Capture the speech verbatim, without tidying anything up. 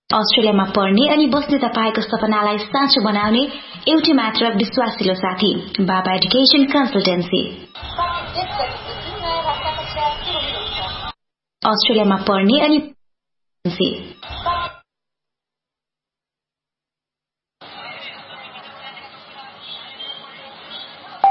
अस्ट्रेलियामा पढ्ने अनि बस्ने तपाईको सपनालाई साँचो बनाउने एउटै मात्र विश्वासिलो साथी बाबा एजुकेसन कन्सल्टेन्सी। अस्ट्रेलियामा पढ्ने अनि